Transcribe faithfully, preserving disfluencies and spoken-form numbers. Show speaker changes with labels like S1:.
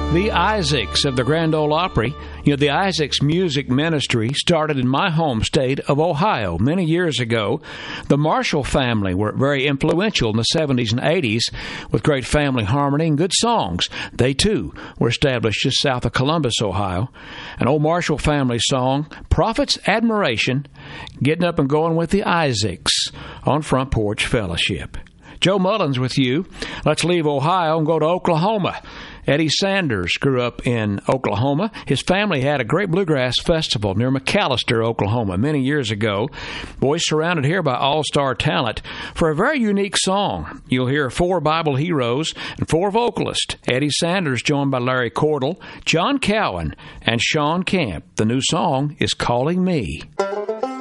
S1: The Isaacs of the Grand Ole Opry. You know, the Isaacs Music Ministry started in my home state of Ohio many years ago. The Marshall family were very influential in the seventies and eighties with great family harmony and good songs. They, too, were established just south of Columbus, Ohio. An old Marshall family song, Prophet's Admiration, getting up and going with the Isaacs on Front Porch Fellowship. Joe Mullins with you. Let's leave Ohio and go to Oklahoma. Eddie Sanders grew up in Oklahoma. His family had a great bluegrass festival near McAlester, Oklahoma, many years ago. Boys surrounded here by all-star talent for a very unique song. You'll hear four Bible heroes and four vocalists. Eddie Sanders joined by Larry Cordell, John Cowan, and Sean Camp. The new song is Calling Me.